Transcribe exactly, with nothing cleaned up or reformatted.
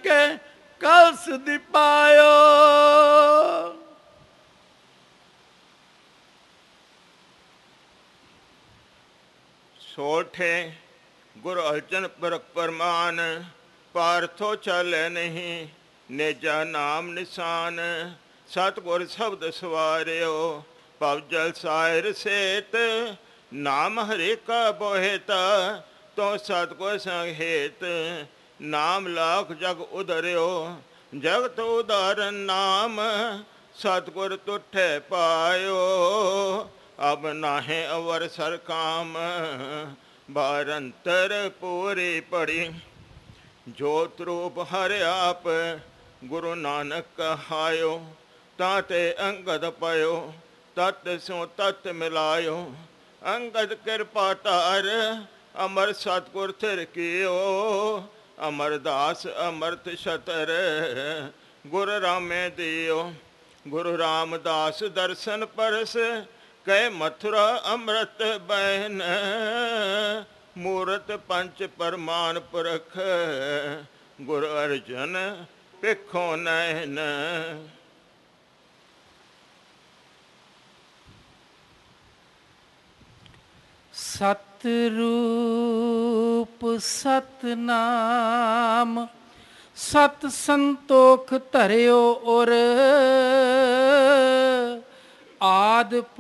के कलश दिपायो। सोठे गुरु अर्जन पर परमान, पार्थो चले नहीं नेजा नाम निशान। सतगुर शब्द सवारियो पव जल सायर सेत, नाम हरे का बोहेता तो सतगुर संग हेत। नाम लाख जग उधरियो जगत उदाहरण नाम, सतगुर तुठे पायो अब नाहे अवर सर काम। बारंतर पूरी पड़ी जोत रूप हर आप, गुरु नानक कहायो ताते अंगद पायो। तत् सो तत् मिलायो अंगद कृपा तार, अमर सतगुर थिर कियो अमरदास अमृत छतर। गुरु रामे दियो गुरु रामदास दर्शन परस, कै मथुरा अमृत बहन। मूरत पंच परमान पुरख, गुरु अर्जन पिखो नैन। सतरूप सतनाम सत संतोख धरियो उर, आद